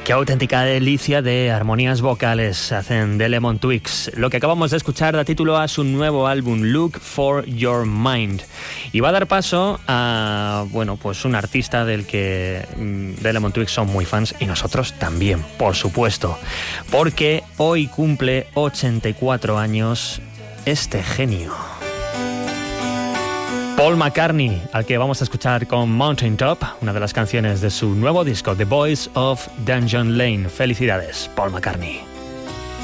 Qué auténtica delicia de armonías vocales hacen de Lemon Twigs. Lo que acabamos de escuchar da título a su nuevo álbum, Look for Your Mind. Y va a dar paso a, pues un artista del que de Lemon Twigs son muy fans, y nosotros también, por supuesto. Porque hoy cumple 84 años este genio. Paul McCartney, al que vamos a escuchar con Mountain Top, una de las canciones de su nuevo disco, The Boys of Dungeon Lane. Felicidades, Paul McCartney.